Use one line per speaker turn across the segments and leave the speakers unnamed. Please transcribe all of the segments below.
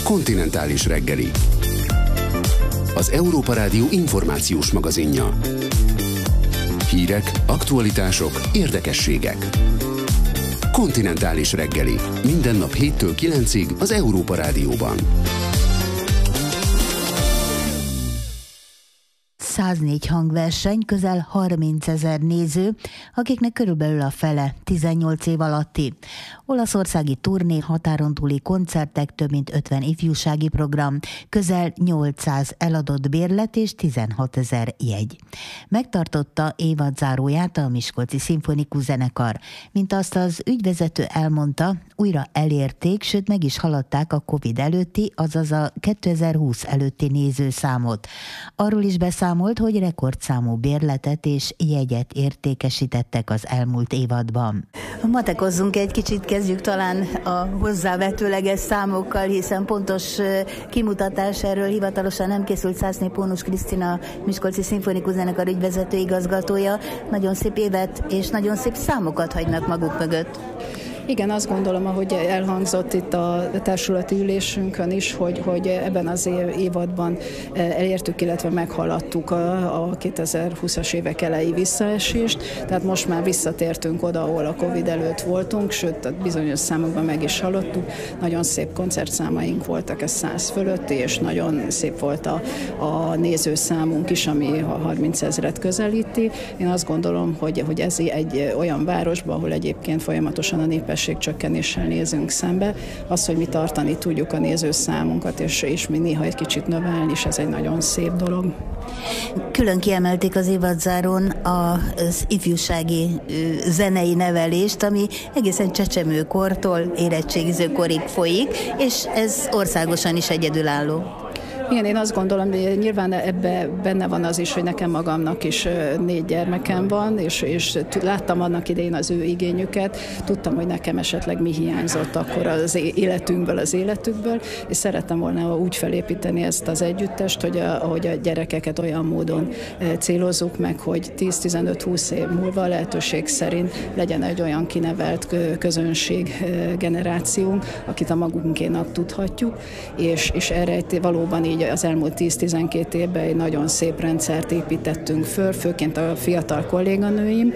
Kontinentális reggeli. Az Európa Rádió információs magazinja. Hírek, aktualitások, érdekességek. Kontinentális reggeli. Minden nap 7-től 9-ig az Európa Rádióban.
104 hangverseny, közel 30 000 néző, akiknek körülbelül a fele 18 év alatti. Olaszországi turné, határon túli koncertek, több mint 50 ifjúsági program, közel 800 eladott bérlet és 16 000 jegy. Megtartotta évadzáróját a Miskolci Szimfonikus Zenekar. Mint azt az ügyvezető elmondta, újra elérték, sőt meg is haladták a Covid előtti, azaz a 2020 előtti nézőszámot. Arról is beszámolt, hogy rekordszámú bérletet és jegyet értékesítettek az elmúlt évadban. Matekozzunk egy kicsit, kezdjük talán a hozzávetőleges számokkal, hiszen pontos kimutatás erről hivatalosan nem készült. Szászné Pónus Krisztina, Miskolci Szimfonikus Zenekar ügyvezető igazgatója. Nagyon szép évet és nagyon szép számokat hagynak maguk mögött.
Igen, azt gondolom, ahogy elhangzott itt a társulati ülésünkön is, hogy ebben az évadban elértük, illetve meghaladtuk a 2020-as évek elejé visszaesést, tehát most már visszatértünk oda, ahol a Covid előtt voltunk, sőt, bizonyos számokban meg is haladtuk. Nagyon szép koncertszámaink voltak, ez 100 fölötti, és nagyon szép volt a nézőszámunk is, ami a 30 000-et közelíti. Én azt gondolom, hogy ez egy olyan városban, ahol egyébként folyamatosan a népességcsökkenéssel nézünk szembe, az, hogy mi tartani tudjuk a nézőszámunkat, és mi néha egy kicsit növelni, és ez egy nagyon szép dolog.
Külön kiemelték az évadzárón az ifjúsági zenei nevelést, ami egészen csecsemőkortól érettségizőkorig folyik, és ez országosan is egyedülálló.
Igen, én azt gondolom, hogy nyilván ebben benne van az is, hogy nekem magamnak is 4 gyermekem van, és láttam annak idején az ő igényüket, tudtam, hogy nekem esetleg mi hiányzott akkor az életünkből, az életükből, és szerettem volna úgy felépíteni ezt az együttest, hogy a gyerekeket olyan módon célozzuk meg, hogy 10-15-20 év múlva lehetőség szerint legyen egy olyan kinevelt közönség generációnk, akit a magunkénak tudhatjuk, és erre valóban így az elmúlt 10-12 évben egy nagyon szép rendszert építettünk föl, főként a fiatal kolléganőim,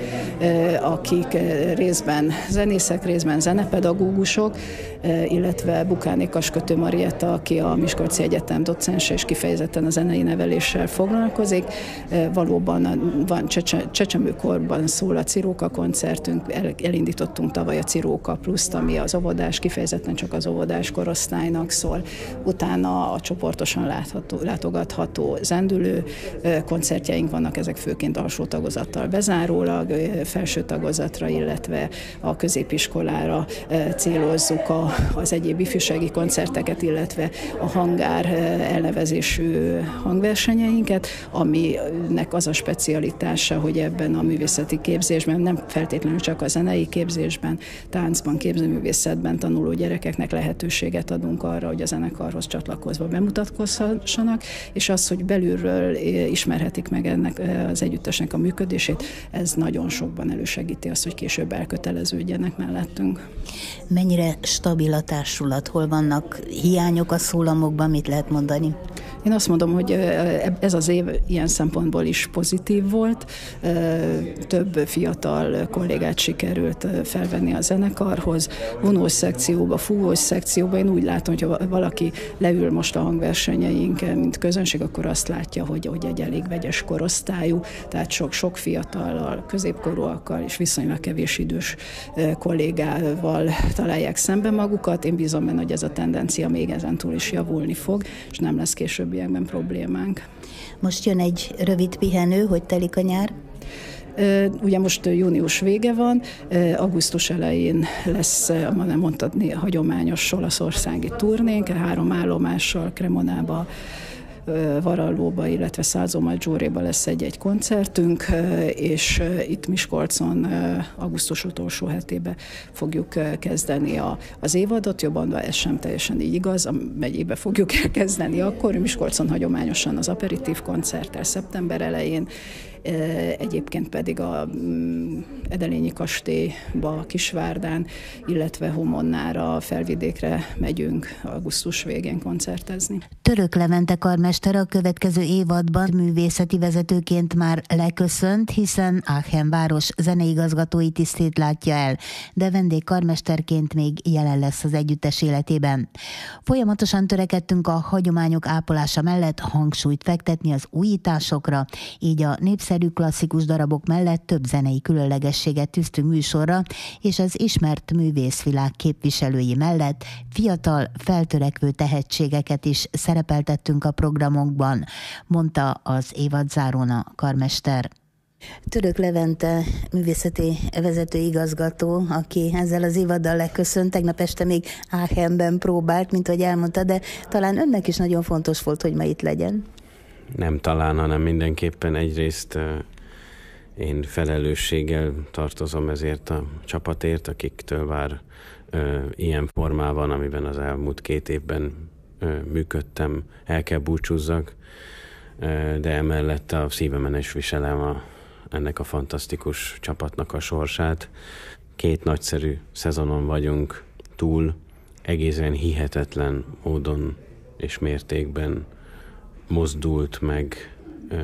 akik részben zenészek, részben zenepedagógusok, illetve Bukáné Kaskötő Marietta, aki a Miskolci Egyetem docense és kifejezetten a zenei neveléssel foglalkozik. Valóban van csecsemőkorban szól a Ciróka koncertünk, elindítottunk tavaly a Ciróka Pluszt, ami az óvodás, kifejezetten csak az óvodás korosztálynak szól. Utána a csoportosan látogatható zendülő koncertjeink vannak, ezek főként alsó tagozattal bezárólag, felső tagozatra, illetve a középiskolára célozzuk az egyéb ifjúsági koncerteket, illetve a hangár elnevezésű hangversenyeinket, aminek az a specialitása, hogy ebben a művészeti képzésben, nem feltétlenül csak a zenei képzésben, táncban, képzőművészetben tanuló gyerekeknek lehetőséget adunk arra, hogy a zenekarhoz csatlakozva bemutatkozhassanak, és az, hogy belülről ismerhetik meg ennek az együttesnek a működését, ez nagyon sokban elősegíti azt, hogy később elköteleződjenek mellettünk.
Mennyire stabil a társulat? Hol vannak hiányok a szólamokban? Mit lehet mondani?
Én azt mondom, hogy ez az év ilyen szempontból is pozitív volt. Több fiatal kollégát sikerült felvenni a zenekarhoz. Vonós szekcióba, fúvós szekcióba. Én úgy látom, hogy ha valaki leül most a hangversenyeinken, mint közönség, akkor azt látja, hogy egy elég vegyes korosztályú, tehát sok fiatallal, középkorúakkal és viszonylag kevés idős kollégával találják szembe magukat. Én bízom benne, hogy ez a tendencia még ezentúl is javulni fog, és nem lesz későbbiekben problémánk.
Most jön egy rövid pihenő, hogy telik a nyár?
Ugye most június vége van, augusztus elején lesz, nem mondhatni, hagyományos olaszországi turnénk, 3 állomással Cremonába, Varallóba, illetve Salzo Maggioreba lesz egy koncertünk, és itt Miskolcon augusztus utolsó hetében fogjuk kezdeni az évadot, jobban ez sem teljesen így igaz, a megyébe fogjuk elkezdeni akkor, Miskolcon hagyományosan az aperitív koncerttel szeptember elején, egyébként pedig a Edelényi kastélyba, Kisvárdán, illetve Homonnára, Felvidékre megyünk augusztus végén koncertezni.
Török Levente karmester a következő évadban művészeti vezetőként már leköszönt, hiszen Aachen város zeneigazgatói tisztét látja el, de vendégkarmesterként még jelen lesz az együttes életében. Folyamatosan törekedtünk a hagyományok ápolása mellett hangsúlyt fektetni az újításokra, így a népszerű klasszikus darabok mellett több zenei különlegességet tűztünk műsorra, és az ismert művészvilág képviselői mellett fiatal, feltörekvő tehetségeket is szerepeltettünk a programokban, mondta az évadzárón a karmester. Török Levente művészeti vezetőigazgató, aki ezzel az évaddal leköszönt, tegnap este még Aachenben próbált, mint ahogy elmondta, de talán önnek is nagyon fontos volt, hogy ma itt legyen.
Nem talán, hanem mindenképpen egyrészt én felelősséggel tartozom ezért a csapatért, akiktől már ilyen formában, amiben az elmúlt 2 évben működtem, el kell búcsúzzak, de emellett a szívemen is viselem ennek a fantasztikus csapatnak a sorsát. 2 nagyszerű szezonon vagyunk túl, egészen hihetetlen módon és mértékben mozdult meg,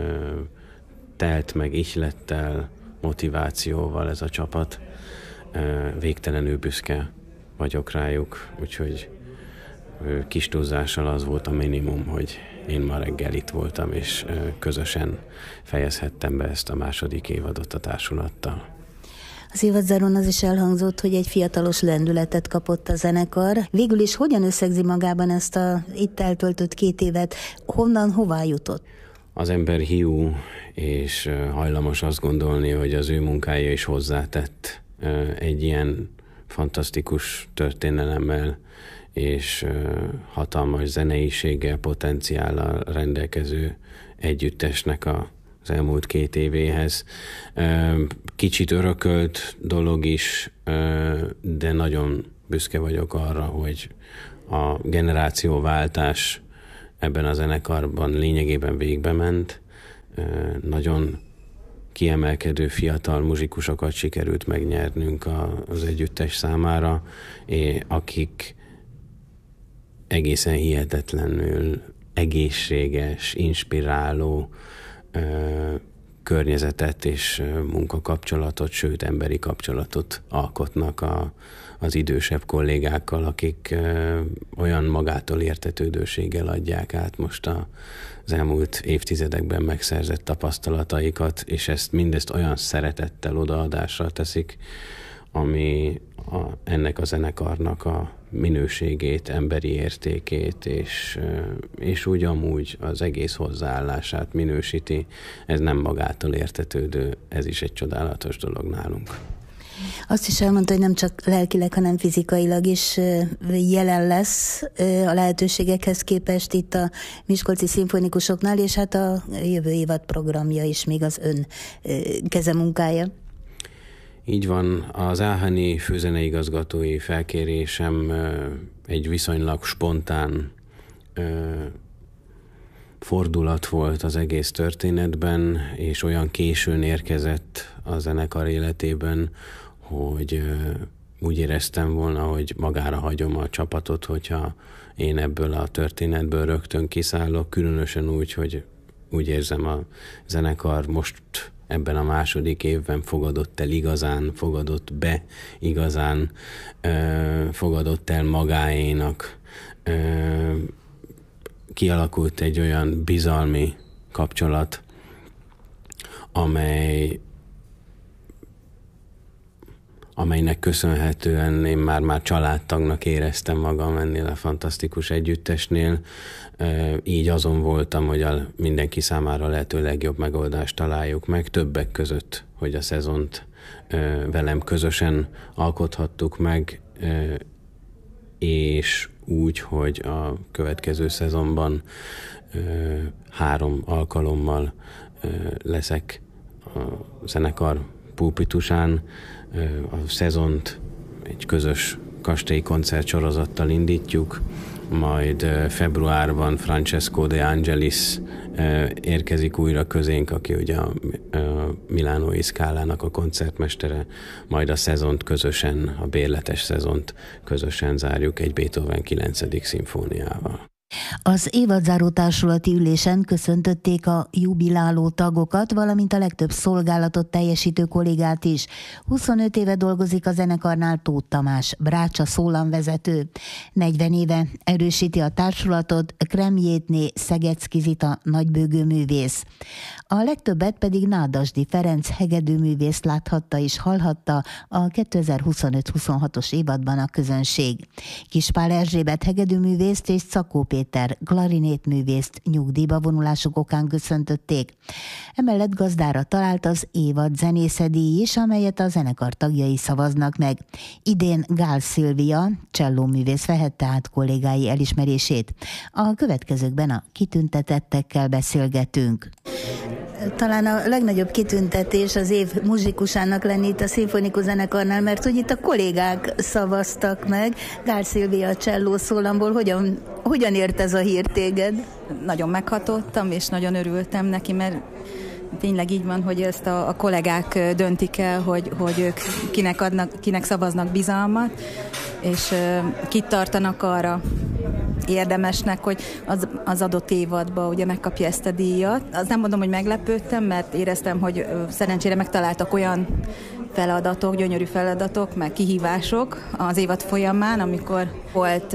telt meg ihlettel, motivációval ez a csapat. Végtelenül büszke vagyok rájuk, úgyhogy kis túlzással az volt a minimum, hogy én ma reggel itt voltam, és közösen fejezhettem be ezt a második évadot a társulattal.
Az évadzárón az is elhangzott, hogy egy fiatalos lendületet kapott a zenekar. Végül is hogyan összegzi magában ezt a itt eltöltött 2 évet? Honnan, hová jutott?
Az ember hiú, és hajlamos azt gondolni, hogy az ő munkája is hozzátett egy ilyen fantasztikus történelemmel és hatalmas zeneiséggel, potenciállal rendelkező együttesnek az elmúlt 2 évéhez. Kicsit örökölt dolog is, de nagyon büszke vagyok arra, hogy a generációváltás ebben a zenekarban lényegében végbement. Nagyon kiemelkedő fiatal muzsikusokat sikerült megnyernünk az együttes számára, akik egészen hihetetlenül egészséges, inspiráló környezetet és munkakapcsolatot, sőt emberi kapcsolatot alkotnak az idősebb kollégákkal, akik olyan magától értetődőséggel adják át most az elmúlt évtizedekben megszerzett tapasztalataikat, és mindezt olyan szeretettel odaadásra teszik, ami ennek a zenekarnak a minőségét, emberi értékét, és úgy amúgy az egész hozzáállását minősíti. Ez nem magától értetődő, ez is egy csodálatos dolog nálunk.
Azt is elmondta, hogy nem csak lelkileg, hanem fizikailag is jelen lesz a lehetőségekhez képest itt a miskolci szimfonikusoknál, és hát a jövő évad programja is még az ön kezemunkája.
Így van, az áacheni főzeneigazgatói felkérésem egy viszonylag spontán fordulat volt az egész történetben, és olyan későn érkezett a zenekar életében, hogy úgy éreztem volna, hogy magára hagyom a csapatot, hogyha én ebből a történetből rögtön kiszállok, különösen úgy, hogy úgy érzem, a zenekar most ebben a második évben fogadott el igazán, fogadott be igazán, fogadott el magáénak. Kialakult egy olyan bizalmi kapcsolat, amelynek köszönhetően én már családtagnak éreztem magam ennél a fantasztikus együttesnél. Így azon voltam, hogy mindenki számára lehető legjobb megoldást találjuk meg, többek között, hogy a szezont velem közösen alkothattuk meg, és úgy, hogy a következő szezonban 3 alkalommal leszek a zenekar pulpitusán. A szezont egy közös kastély koncertsorozattal indítjuk, majd februárban Francesco De Angelis érkezik újra közénk, aki ugye a Milánói Scálának a koncertmestere, majd a szezont közösen, a bérletes szezont közösen zárjuk egy Beethoven 9. szimfóniával.
Az évadzáró társulati ülésen köszöntötték a jubiláló tagokat, valamint a legtöbb szolgálatot teljesítő kollégát is. 25 éve dolgozik a zenekarnál Tóth Tamás, Brácsa szólamvezető. 40 éve erősíti a társulatot Kremjétné Szegecki Zita nagybőgő művész. A legtöbbet pedig Nádasdy Ferenc hegedűművészt láthatta és hallhatta a 2025-26-os évadban a közönség. Kispál Erzsébet hegedűművészt és Czakó Péter klarinétművészt nyugdíjba vonulásuk okán köszöntötték. Emellett gazdára talált az évad zenészedíj is, amelyet a zenekar tagjai szavaznak meg. Idén Gál Szilvia csellóművész vehette át kollégái elismerését. A következőkben a kitüntetettekkel beszélgetünk. Talán a legnagyobb kitüntetés az év muzsikusának lenni itt a szimfonikus zenekarnál, mert hogy itt a kollégák szavaztak meg. Gál Szilvia cselló szólamból, hogyan ért ez a hír téged?
Nagyon meghatottam, és nagyon örültem neki, mert tényleg így van, hogy ezt a kollégák döntik el, hogy ők kinek szavaznak bizalmat, és kit tartanak arra érdemesnek, hogy az adott évadban ugye megkapja ezt a díjat. Azt nem mondom, hogy meglepődtem, mert éreztem, hogy szerencsére megtaláltak olyan feladatok, gyönyörű feladatok, meg kihívások az évad folyamán, amikor volt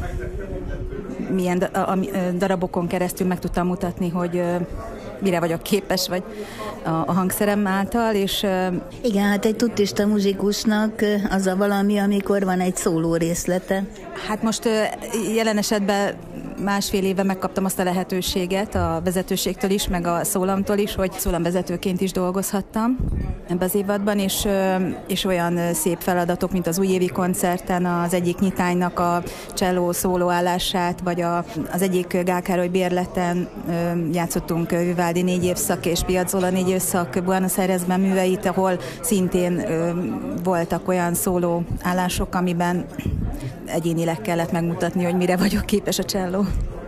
milyen darabokon keresztül meg tudtam mutatni, hogy mire vagyok képes, vagy a hangszerem által, és...
Igen, hát egy tuttista muzsikusnak az a valami, amikor van egy szóló részlete.
Hát most jelen esetben másfél éve megkaptam azt a lehetőséget a vezetőségtől is, meg a szólamtól is, hogy szólamvezetőként is dolgozhattam ebben az évadban, és olyan szép feladatok, mint az újévi koncerten az egyik nyitánynak a cselló szólóállását, vagy az egyik Gál Károly bérleten játszottunk Vivaldi 4 évszak és Piazzolla 4 évszak Buenos Airesben műveit, ahol szintén voltak olyan szólóállások, amiben egyénileg kellett megmutatni, hogy mire vagyok képes a cselló.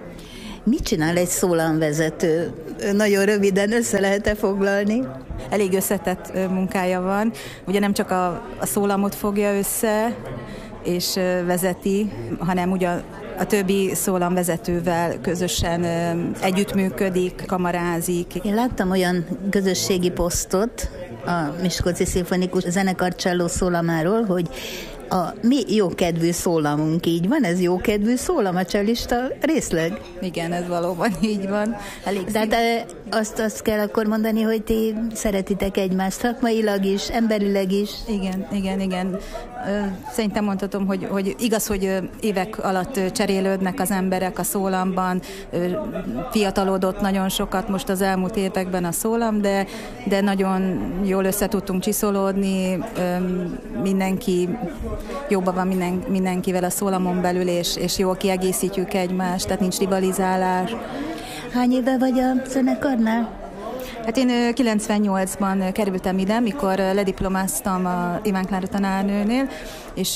Mit csinál egy szólamvezető? Nagyon röviden össze lehet-e foglalni?
Elég összetett munkája van. Ugye nem csak a szólamot fogja össze és vezeti, hanem ugye a többi szólamvezetővel közösen együttműködik, kamarázik.
Én láttam olyan közösségi posztot a Miskolci Szimfonikus Zenekar cselló szólamáról, hogy a mi jókedvű szólamunk, így van? Ez jókedvű szólam, a csellista részleg?
Igen, ez valóban így van.
De azt kell akkor mondani, hogy ti szeretitek egymást szakmailag is, emberileg is.
Igen. Szerintem mondhatom, hogy igaz, hogy évek alatt cserélődnek az emberek a szólamban, fiatalodott nagyon sokat most az elmúlt években a szólam, de nagyon jól össze tudtunk csiszolódni, mindenki jobban van mindenkivel a szólamon belül, és jól kiegészítjük egymást, tehát nincs rivalizálás.
Hány éve vagy a zenekarnál?
Hát én 98-ban kerültem ide, mikor lediplomáztam a Iván Klára tanárnőnél, és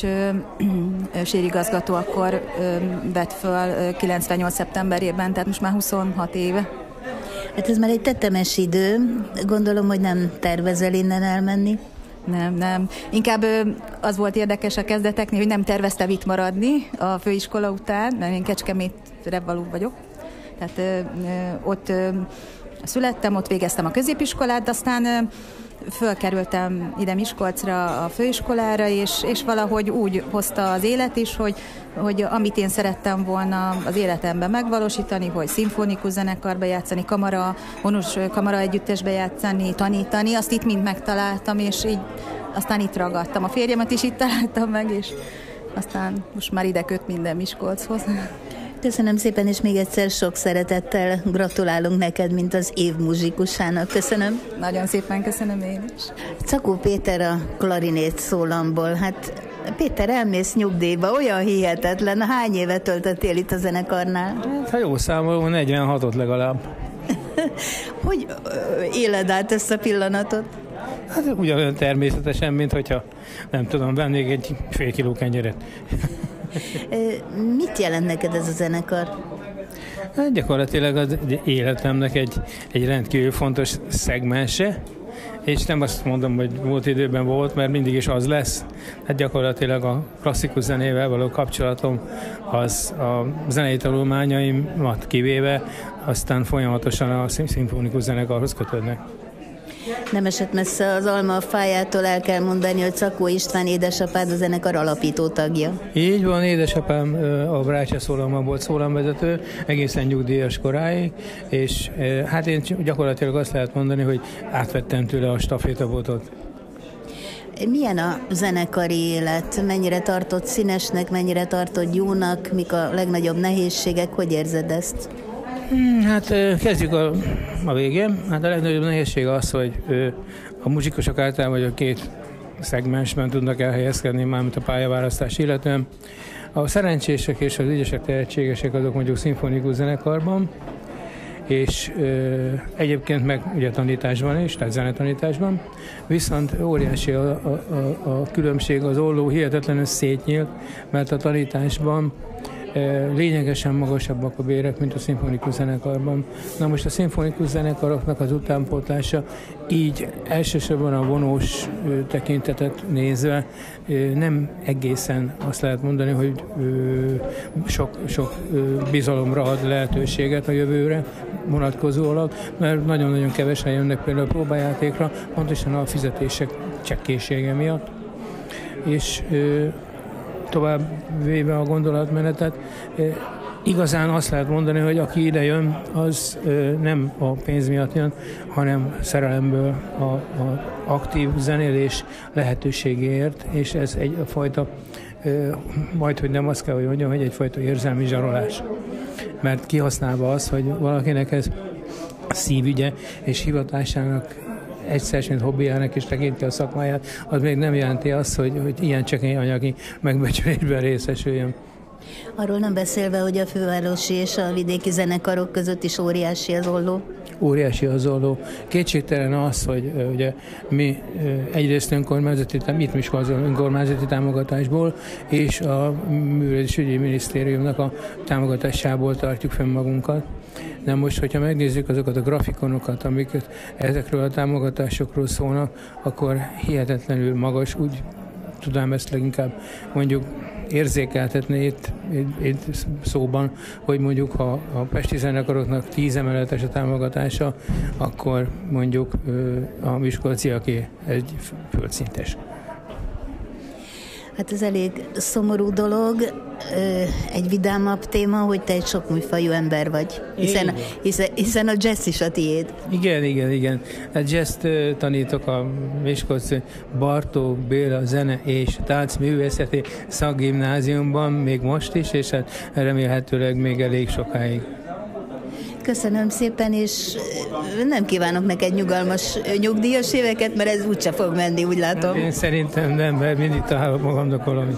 sérigazgató akkor vett föl 98. szeptemberében, tehát most már 26 éve.
Hát ez már egy tetemes idő, gondolom, hogy nem tervezel innen elmenni.
Nem. Inkább az volt érdekes a kezdeteknél, hogy nem terveztem itt maradni a főiskola után, mert én Kecskemétre való vagyok. Tehát ott születtem, ott végeztem a középiskolát, de aztán fölkerültem ide Miskolcra a főiskolára, és valahogy úgy hozta az élet is, hogy amit én szerettem volna az életemben megvalósítani, hogy szimfonikus zenekarba játszani, kamara együttesbe játszani, tanítani, azt itt mind megtaláltam, és így aztán itt ragadtam. A férjemet is itt találtam meg, és aztán most már ide köt minden Miskolchoz.
Köszönöm szépen, és még egyszer sok szeretettel gratulálunk neked, mint az év muzsikusának. Köszönöm.
Nagyon szépen köszönöm én is.
Czakó Péter a klarinét szólamból. Hát Péter, elmész nyugdíjba, olyan hihetetlen. Hány évet töltöttél itt a zenekarnál?
Hát, ha jó számolom, 46-ot legalább.
Hogy éled át ezt a pillanatot?
Hát ugyanolyan természetesen, mint hogyha nem tudom, vennék egy fél kiló kenyeret.
Mit jelent neked ez a zenekar?
Hát gyakorlatilag az életemnek egy rendkívül fontos szegmense, és nem azt mondom, hogy múlt időben volt, mert mindig is az lesz. Hát gyakorlatilag a klasszikus zenével való kapcsolatom az a zenei tanulmányaimat kivéve, aztán folyamatosan a szimfonikus zenekarhoz kötődnek.
Nem esett messze az alma a fájától, el kell mondani, hogy Szakó István édesapád a zenekar alapító tagja.
Így van, édesapám a Brácsa szólamban volt szólamvezető, egészen nyugdíjas koráig, és hát én gyakorlatilag azt lehet mondani, hogy átvettem tőle a stafétabotot.
Milyen a zenekari élet? Mennyire tartott színesnek, mennyire tartott jónak, mik a legnagyobb nehézségek? Hogy érzed ezt?
Hát kezdjük a végén. Hát a legnagyobb nehézség az, hogy a muzsikusok általában vagy a két szegmensben tudnak elhelyezkedni, mármint a pályaválasztás illetően. A szerencsések és az ügyesek, tehetségesek azok mondjuk szimfonikus zenekarban, és egyébként meg ugye tanításban is, tehát zenetanításban, viszont óriási a különbség, az olló hihetetlenül szétnyílt, mert a tanításban lényegesen magasabbak a bérek, mint a szimfonikus zenekarban. Na most a szimfonikus zenekaroknak az utánpótlása így elsősorban a vonós tekintetet nézve nem egészen azt lehet mondani, hogy sok bizalomra ad lehetőséget a jövőre vonatkozólag, mert nagyon-nagyon kevesen jönnek például a próbájátékra, pontosan a fizetések csekkésége miatt. És tovább véve a gondolatmenetet, igazán azt lehet mondani, hogy aki ide jön, az nem a pénz miatt jön, hanem szerelemből a aktív zenélés lehetőségéért, és ez egyfajta, majdhogy nem azt kell, hogy mondjam, hogy egyfajta érzelmi zsarolás. Mert kihasználva az, hogy valakinek ez szívügye és hivatásának egyszer, mint hobbiának is tekinti a szakmáját, az még nem jelenti azt, hogy ilyen csekély anyagi megbecsülésben részesüljön.
Arról nem beszélve, hogy a fővárosi és a vidéki zenekarok között is óriási az olló.
Óriási az olló. Kétségtelen az, hogy ugye mi egyrészt önkormányzati támogatásból és a Művelődésügyi Minisztériumnak a támogatásából tartjuk fenn magunkat. De most, hogyha megnézzük azokat a grafikonokat, amiket ezekről a támogatásokról szólnak, akkor hihetetlenül magas, úgy tudám ezt leginkább mondjuk érzékeltetni itt szóban, hogy mondjuk ha a pesti zenekaroknak 10 emeletes a támogatása, akkor mondjuk a miskolciaké egy földszintes.
Hát ez elég szomorú dolog, egy vidámabb téma, hogy te egy sokműfajú ember vagy, hiszen a jazz is a tiéd.
Igen. A jazzt tanítok a Miskolci Bartók Béla Zene és Táncművészeti Szakgimnáziumban, még most is, és hát remélhetőleg még elég sokáig.
Köszönöm szépen, és nem kívánok neked nyugalmas nyugdíjas éveket, mert ez úgyse fog menni, úgy látom.
Én szerintem nem, mert mindig találok magamnak valami.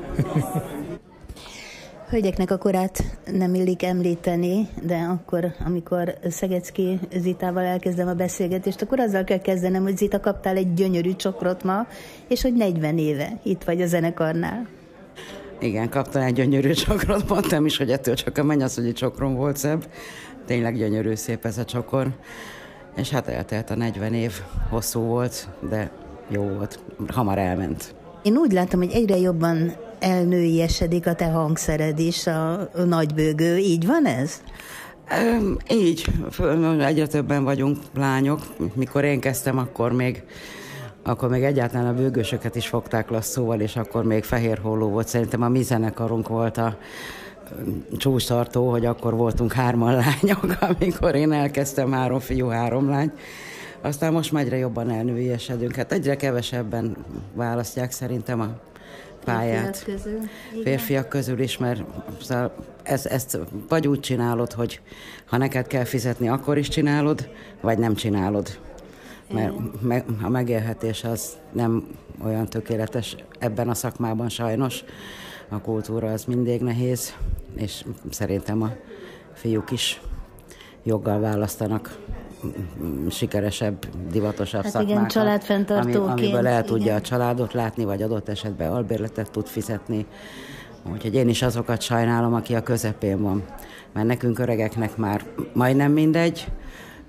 Hölgyeknek a korát nem illik említeni, de akkor, amikor Szegecki Zitával elkezdem a beszélgetést, akkor azzal kell kezdenem, hogy Zita, kaptál egy gyönyörű csokrot ma, és hogy 40 éve itt vagy a zenekarnál.
Igen, kaptam egy gyönyörű csokrot, mondtam is, hogy ettől csak a mennyasszonyi csokrom volt szebb. Tényleg gyönyörű, szép ez a csokor. És hát eltelt a 40 év, hosszú volt, de jó volt, hamar elment.
Én úgy látom, hogy egyre jobban elnőiesedik a te hangszered is, a nagybőgő. Így van ez?
Így. Egyre többen vagyunk lányok. Mikor én kezdtem, akkor még egyáltalán a bőgősöket is fogták lasszóval, és akkor még fehér holló volt. Szerintem a mi zenekarunk volt a csúcstartó, hogy akkor voltunk 3 lányok, amikor én elkezdtem, 3 fiú, 3 lány. Aztán most már egyre jobban elnőiesedünk. Hát egyre kevesebben választják szerintem a pályát. Férfiak közül is, mert ezt vagy úgy csinálod, hogy ha neked kell fizetni, akkor is csinálod, vagy nem csinálod. Mert a megélhetés az nem olyan tökéletes ebben a szakmában sajnos. A kultúra az mindig nehéz, és szerintem a fiúk joggal választanak sikeresebb, divatosabb szakmákat, amiből el tudja a családot látni, vagy adott esetben albérletet tud fizetni. Úgyhogy én is azokat sajnálom, aki a közepén van. Mert nekünk öregeknek már majdnem mindegy,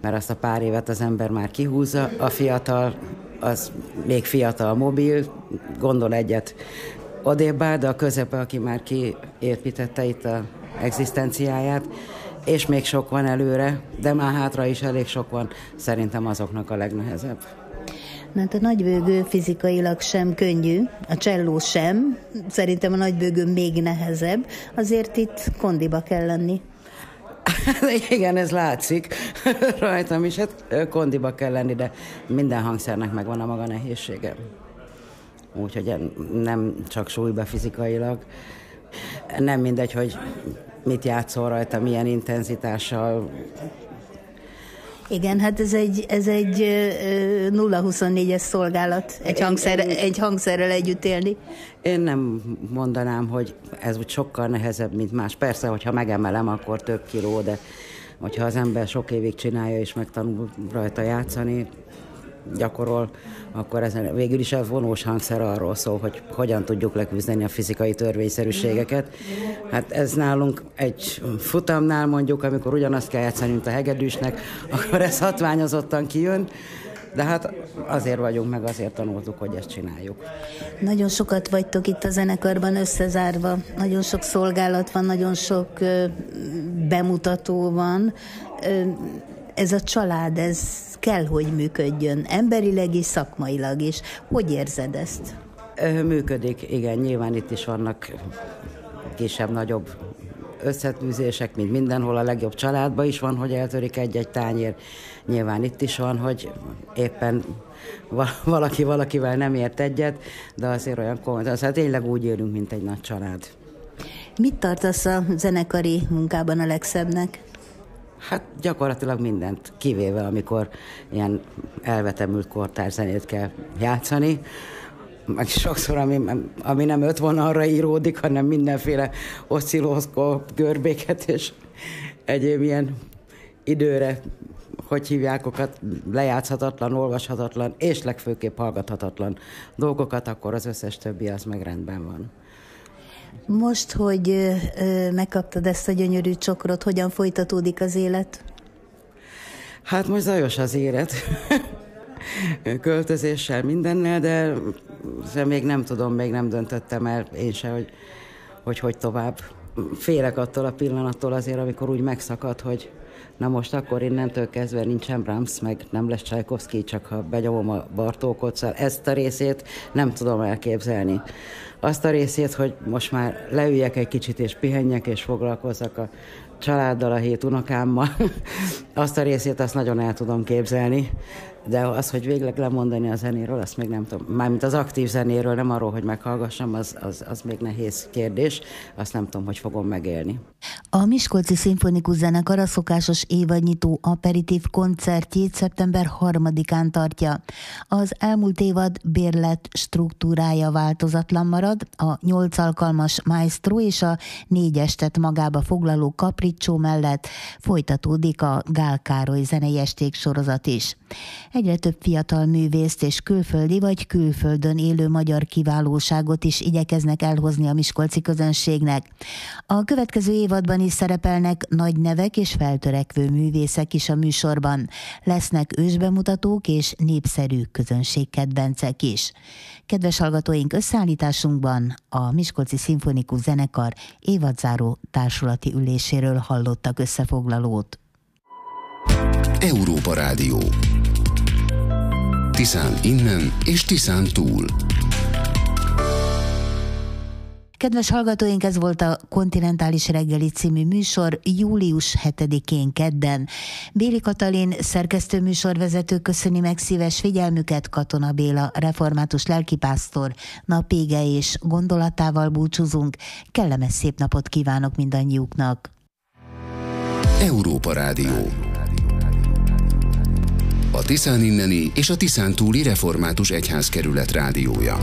mert azt a pár évet az ember már kihúzza, a fiatal, az még fiatal mobil, gondol egyet odébb áll, de a közepe, aki már kiépítette itt az egzisztenciáját, és még sok van előre, de már hátra is elég sok van, szerintem azoknak a legnehezebb.
Hát a nagybőgő fizikailag sem könnyű, a cselló sem, szerintem a nagybőgő még nehezebb, azért itt kondiba kell lenni.
Igen, ez látszik rajtam is, hát kondiba kell lenni, de minden hangszernek megvan a maga nehézsége. Úgyhogy nem csak súlyba fizikailag, nem mindegy, hogy mit játszol rajta, milyen intenzitással.
Igen, hát ez egy 0-24-es szolgálat, egy hangszerrel együtt élni.
Én nem mondanám, hogy ez úgy sokkal nehezebb, mint más. Persze, hogyha megemelem, akkor több kiló, de hogyha az ember sok évig csinálja és megtanul rajta játszani, gyakorol, akkor ezen végül is a vonós hangszer arról szól, hogy hogyan tudjuk leküzdeni a fizikai törvényszerűségeket. Hát ez nálunk egy futamnál mondjuk, amikor ugyanazt kell játszani, mint a hegedűsnek, akkor ez hatványozottan kijön, de hát azért vagyunk meg, azért tanultuk, hogy ezt csináljuk.
Nagyon sokat vagytok itt a zenekarban összezárva, nagyon sok szolgálat van, nagyon sok bemutató van. Ez a család, ez kell, hogy működjön, emberileg és szakmailag is. Hogy érzed ezt?
Működik, igen, nyilván itt is vannak kisebb-nagyobb összetűzések, mint mindenhol, a legjobb családban is van, hogy eltörik egy-egy tányér. Nyilván itt is van, hogy éppen valaki valakivel nem ért egyet, de azért olyan komoly. Hát tényleg úgy élünk, mint egy nagy család.
Mit tartasz a zenekari munkában a legszebbnek?
Hát gyakorlatilag mindent, kivéve amikor ilyen elvetemült kortárszenét kell játszani, meg sokszor, ami nem 5 vonalra íródik, hanem mindenféle oszcillószkóp, görbéket és egyéb ilyen időre, hogy hívják okat, lejátszhatatlan, olvashatatlan, és legfőképp hallgathatatlan dolgokat, akkor az összes többi az meg rendben van.
Most, hogy megkaptad ezt a gyönyörű csokrot, hogyan folytatódik az élet?
Hát most zajos az élet. Költözéssel, mindennel, de még nem tudom, még nem döntöttem el én se, hogy tovább. Félek attól a pillanattól azért, amikor úgy megszakad, hogy na most akkor innentől kezdve nincsen Brahms, meg nem lesz Csajkovszky, csak ha benyomom a Bartókot, szóval ezt a részét nem tudom elképzelni. Azt a részét, hogy most már leüljek egy kicsit, és pihenjek, és foglalkozzak a családdal, a 7 unokámmal, azt a részét azt nagyon el tudom képzelni, de az, hogy végleg lemondani a zenéről, azt még nem tudom. Mármint az aktív zenéről, nem arról, hogy meghallgassam, az még nehéz kérdés, azt nem tudom, hogy fogom megélni.
A Miskolci Szimfonikus Zenekar a szokásos évadnyitó aperitív koncertjét szeptember 3-án tartja. Az elmúlt évad bérlet struktúrája változatlan marad, a 8 alkalmas Maestro és a 4 estet magába foglaló Capriccio mellett folytatódik a Gál Károly zenei esték sorozat is. Egyre több fiatal művészt és külföldi vagy külföldön élő magyar kiválóságot is igyekeznek elhozni a miskolci közönségnek. A következő évadban is szerepelnek nagy nevek és feltörekvő művészek is a műsorban. Lesznek ősbemutatók és népszerű közönségkedvencek is. Kedves hallgatóink, összeállításunkban a Miskolci Szimfonikus Zenekar évadzáró társulati üléséről hallottak összefoglalót.
Európa Rádió. Tiszán innen és Tiszán túl.
Kedves hallgatóink, ez volt a Kontinentális reggeli című műsor július 7-én kedden. Béli Katalin szerkesztő műsorvezető köszöni meg szíves figyelmüket, Katona Béla református lelkipásztor napége és gondolatával búcsúzunk. Kellemes szép napot kívánok mindannyiuknak.
Európa Rádió. A Tiszán inneni és a Tiszán túli református egyházkerület rádiója.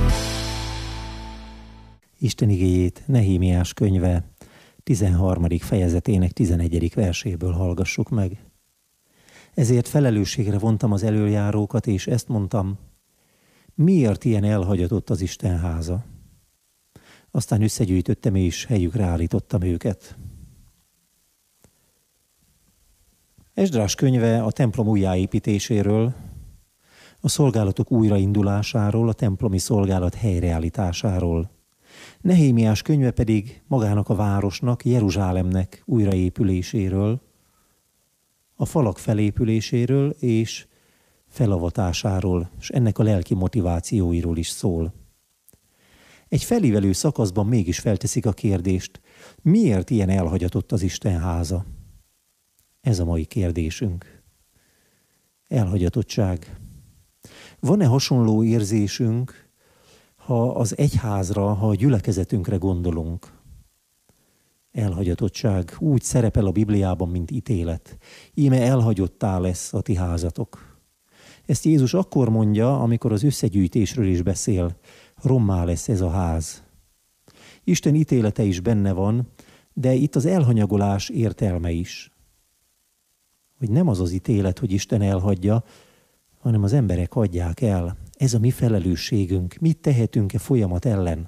Isten igéjét Nehémiás könyve 13. fejezetének 11. verséből hallgassuk meg. Ezért felelősségre vontam az elöljárókat, és ezt mondtam, miért ilyen elhagyatott az Isten háza? Aztán összegyűjtöttem, és helyükre állítottam őket. Esdrás könyve a templom újjáépítéséről, a szolgálatok újraindulásáról, a templomi szolgálat helyreállításáról. Nehémiás könyve pedig magának a városnak, Jeruzsálemnek újraépüléséről, a falak felépüléséről és felavatásáról, és ennek a lelki motivációiról is szól. Egy felívelő szakaszban mégis felteszik a kérdést, miért ilyen elhagyatott az Isten háza? Ez a mai kérdésünk. Elhagyatottság. Van-e hasonló érzésünk, ha az egyházra, ha a gyülekezetünkre gondolunk? Elhagyatottság úgy szerepel a Bibliában, mint ítélet. Íme elhagyottá lesz a ti házatok. Ezt Jézus akkor mondja, amikor az összegyűjtésről is beszél. Rommá lesz ez a ház. Isten ítélete is benne van, de itt az elhanyagolás értelme is. Hogy nem az az ítélet, hogy Isten elhagyja, hanem az emberek hagyják el. Ez a mi felelősségünk. Mit tehetünk-e folyamat ellen?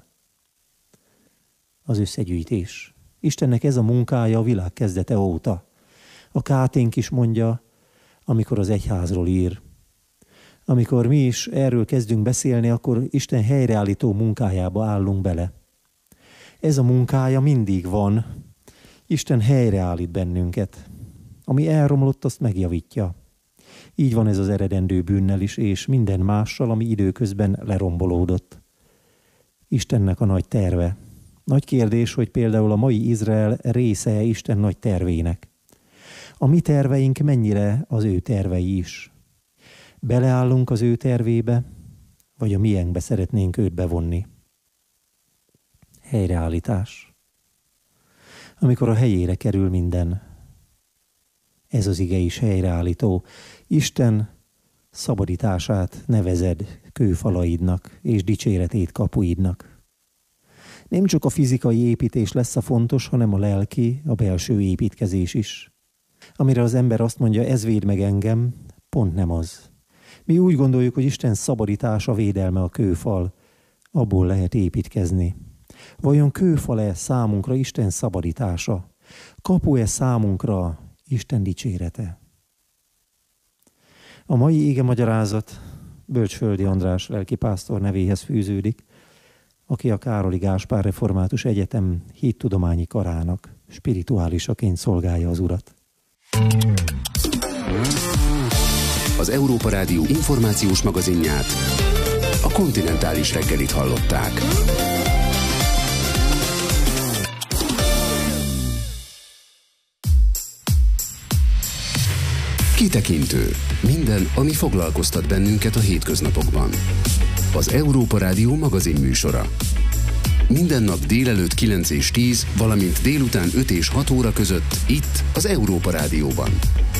Az összegyűjtés. Istennek ez a munkája a világ kezdete óta. A Káténk is mondja, amikor az egyházról ír. Amikor mi is erről kezdünk beszélni, akkor Isten helyreállító munkájába állunk bele. Ez a munkája mindig van. Isten helyreállít bennünket. Ami elromlott, azt megjavítja. Így van ez az eredendő bűnnel is, és minden mással, ami időközben lerombolódott. Istennek a nagy terve. Nagy kérdés, hogy például a mai Izrael része Isten nagy tervének. A mi terveink mennyire az ő tervei is. Beleállunk az ő tervébe, vagy a miénkbe szeretnénk őt bevonni. Helyreállítás. Amikor a helyére kerül minden. Ez az ige is helyreállító. Isten szabadítását nevezed kőfalaidnak, és dicséretét kapuidnak. Nem csak a fizikai építés lesz a fontos, hanem a lelki, a belső építkezés is. Amire az ember azt mondja, ez véd meg engem, pont nem az. Mi úgy gondoljuk, hogy Isten szabadítása, védelme a kőfal. Abból lehet építkezni. Vajon kőfal-e számunkra Isten szabadítása? Kapu-e számunkra Isten dicsérete? A mai ige magyarázat Bölcsföldi András lelkipásztor nevéhez fűződik, aki a Károli Gáspár Református Egyetem hittudományi karának spirituálisaként szolgálja az Urat.
Az Európa Rádió információs magazinját, a Kontinentális reggelit hallották. Kitekintő. Minden, ami foglalkoztat bennünket a hétköznapokban. Az Európa Rádió magazin műsora. Minden nap délelőtt 9 és 10, valamint délután 5 és 6 óra között itt az Európa Rádióban.